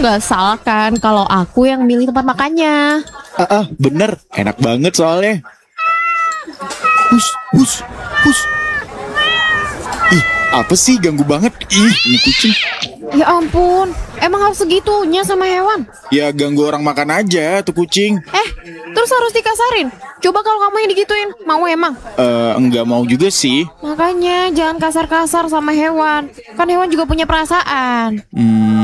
Nggak salah kan kalau aku yang milih tempat makannya. Bener, enak banget soalnya. Hus, hus, hus. Ih, apa sih ganggu banget? Ih, ini kucing. Ya ampun, emang harus segitunya sama hewan? Ya ganggu orang makan aja tuh kucing. Terus harus dikasarin? Coba kalau kamu yang digituin, mau emang? Enggak mau juga sih. Makanya jangan kasar-kasar sama hewan. Kan hewan juga punya perasaan.